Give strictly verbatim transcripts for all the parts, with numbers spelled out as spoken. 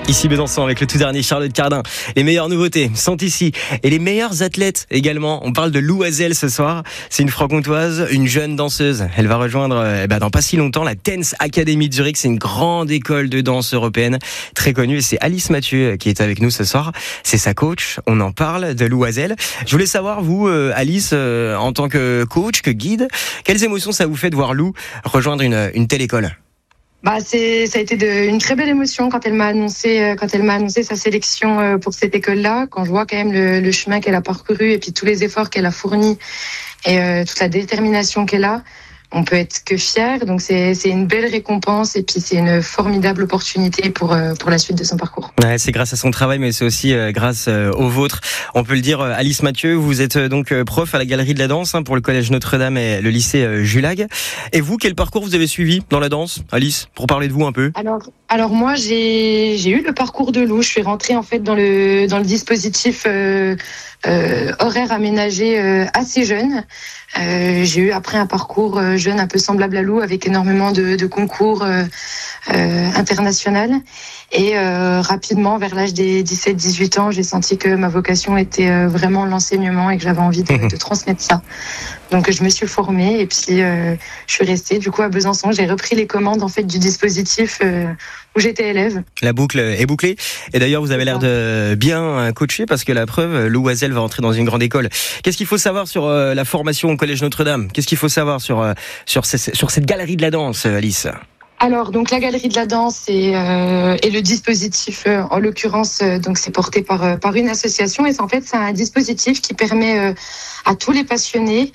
Ici Besançon avec le tout dernier Charlotte Cardin. Les meilleures nouveautés sont ici. Et les meilleurs athlètes également. On parle de Loisel ce soir. C'est une franc-comtoise, une jeune danseuse. Elle va rejoindre eh ben, dans pas si longtemps la Dance Academy de Zurich. C'est une grande école de danse européenne très connue. Et c'est Alice Mathieu qui est avec nous ce soir. C'est sa coach. On en parle de Loisel. Je voulais savoir, vous, Alice, en tant que coach, que guide, quelles émotions ça vous fait de voir Lou rejoindre une, une telle école ? Bah c'est ça a été de, une très belle émotion quand elle m'a annoncé quand elle m'a annoncé sa sélection pour cette école-là, quand je vois quand même le, le chemin qu'elle a parcouru et puis tous les efforts qu'elle a fournis et euh, toute la détermination qu'elle a. On peut être que fier, donc c'est c'est une belle récompense et puis c'est une formidable opportunité pour euh, pour la suite de son parcours. Ouais, c'est grâce à son travail, mais c'est aussi euh, grâce euh, au vôtre. On peut le dire, euh, Alice Mathieu, vous êtes euh, donc euh, prof à la Galerie de la Danse hein, pour le Collège Notre-Dame et le lycée euh, Julag. Et vous, quel parcours vous avez suivi dans la danse, Alice, pour parler de vous un peu? Alors alors moi j'ai j'ai eu le parcours de Lou. Je suis rentrée en fait dans le dans le dispositif euh, euh, horaire aménagé euh, assez jeune. Euh, j'ai eu après un parcours euh, jeune un peu semblable à Lou avec énormément de, de concours euh, euh, international et euh, rapidement vers l'âge des dix-sept dix-huit ans j'ai senti que ma vocation était euh, vraiment l'enseignement et que j'avais envie de, de transmettre ça. Donc je me suis formée et puis euh, je suis restée du coup à Besançon. J'ai repris les commandes en fait du dispositif euh, où j'étais élève. La boucle est bouclée et d'ailleurs vous avez l'air de bien coacher parce que la preuve, Loisel va entrer dans une grande école. Qu'est-ce qu'il faut savoir sur euh, la formation au Collège Notre-Dame? Qu'est-ce qu'il faut savoir sur euh, sur, ces, sur cette galerie de la danse, Alice? Alors donc la galerie de la danse et, euh, et le dispositif euh, en l'occurrence euh, donc c'est porté par euh, par une association et c'est, en fait c'est un dispositif qui permet euh, à tous les passionnés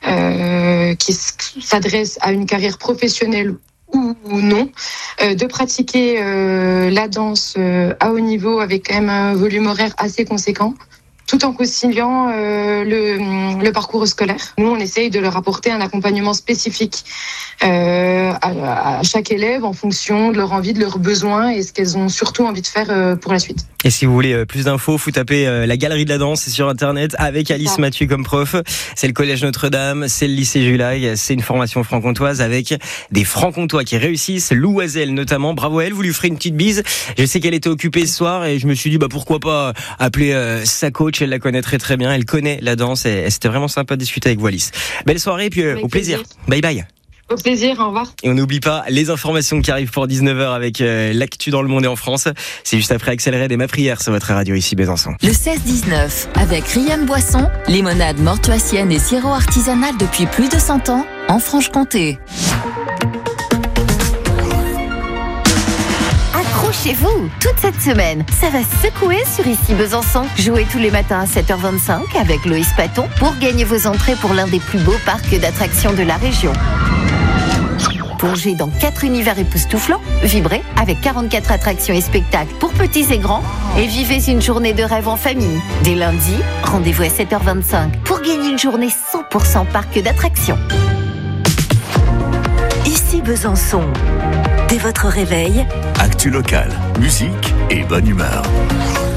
euh, qui s'adressent à une carrière professionnelle ou non euh, de pratiquer euh, la danse euh, à haut niveau avec quand même un volume horaire assez conséquent, tout en conciliant euh, le, le parcours scolaire. Nous, on essaye de leur apporter un accompagnement spécifique euh, à, à chaque élève en fonction de leur envie, de leurs besoins et ce qu'elles ont surtout envie de faire euh, pour la suite. Et si vous voulez plus d'infos, vous tapez euh, la Galerie de la Danse sur Internet avec Alice ah. Mathieu comme prof. C'est le Collège Notre-Dame, c'est le lycée Julag, c'est une formation franc-comtoise avec des franc-comtois qui réussissent. Loisel notamment, bravo à elle, vous lui ferez une petite bise. Je sais qu'elle était occupée ce soir et je me suis dit bah pourquoi pas appeler euh, sa coach. Elle la connaît très très bien, elle connaît la danse et, et c'était vraiment sympa de discuter avec vous, Alice. Belle soirée et puis euh, au plaisir. plaisir. Bye bye. Au plaisir, au revoir. Et on n'oublie pas les informations qui arrivent pour dix-neuf heures avec euh, l'actu dans le monde et en France. C'est juste après Axel Red et ma prière sur votre radio ici Besançon. Le seize dix-neuf avec Rianne Boisson, limonade mortuacienne et sirop artisanal depuis plus de cent ans en Franche-Comté. Chez vous, toute cette semaine, ça va secouer sur Ici Besançon. Jouez tous les matins à sept heures vingt-cinq avec Loïs Paton pour gagner vos entrées pour l'un des plus beaux parcs d'attractions de la région. Plongez dans quatre univers époustouflants, vibrez avec quarante-quatre attractions et spectacles pour petits et grands et vivez une journée de rêve en famille. Dès lundi, rendez-vous à sept heures vingt-cinq pour gagner une journée cent pour cent parc d'attractions. Ici Besançon. Dès votre réveil, actu local, musique et bonne humeur.